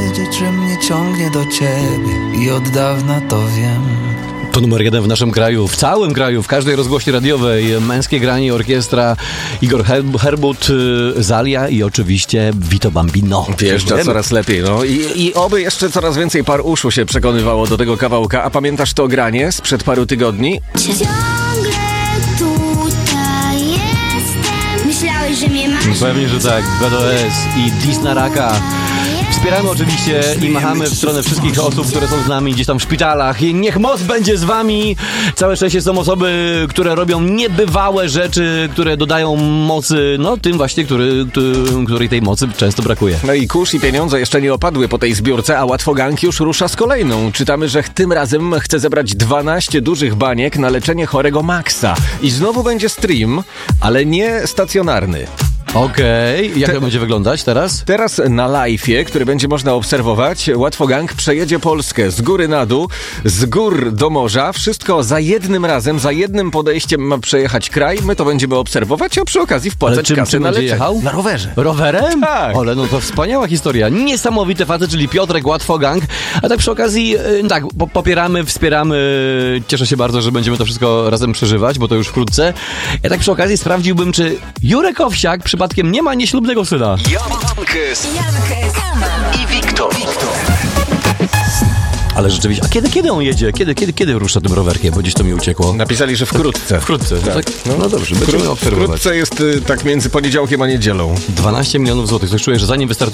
wiedzieć, że mnie ciągnie do ciebie i od dawna to wiem. To numer 1 w naszym kraju, w całym kraju, w każdej rozgłośni radiowej. Męskie granie, orkiestra, Igor Herbut, Zalia i oczywiście Vito Bambino. Wjeżdża coraz lepiej, no. I oby jeszcze coraz więcej par uszu się przekonywało do tego kawałka. A pamiętasz to granie sprzed paru tygodni? Ciągle tutaj jestem. Myślałeś, że mnie masz? Pewnie, że tak. BDS i Disna Raka. Wspieramy oczywiście i machamy w stronę wszystkich osób, które są z nami gdzieś tam w szpitalach. I niech moc będzie z wami. Całe szczęście są osoby, które robią niebywałe rzeczy, które dodają mocy, no tym właśnie, której tej mocy często brakuje. No i kurz i pieniądze jeszcze nie opadły po tej zbiórce, a Łatwogang już rusza z kolejną. Czytamy, że tym razem chce zebrać 12 dużych baniek na leczenie chorego Maxa. I znowu będzie stream, ale nie stacjonarny. Okej, jak to będzie wyglądać teraz? Teraz na live'ie, który będzie można obserwować, Łatwogang przejedzie Polskę z góry na dół, z gór do morza. Wszystko za jednym razem, za jednym podejściem ma przejechać kraj. My to będziemy obserwować, a przy okazji wpłacać kasy na leczenie. Jechał? Na rowerze. Rowerem? Tak. Ale no to wspaniała historia. Niesamowity facet, czyli Piotrek Łatwogang. A tak przy okazji, tak, popieramy, wspieramy. Cieszę się bardzo, że będziemy to wszystko razem przeżywać, bo to już wkrótce. Ja tak przy okazji sprawdziłbym, czy Jurek Owsiak przypadkiem nie ma nieślubnego syna. Jankes i Wiktor. Ale rzeczywiście, a kiedy on jedzie? Kiedy rusza tym rowerkiem? Bo gdzieś to mi uciekło. Napisali, że wkrótce. Wkrótce. Tak. No dobrze, będziemy obserwować. Wkrótce jest tak między poniedziałkiem a niedzielą. 12 milionów złotych. Coś czuję, że zanim wystartuje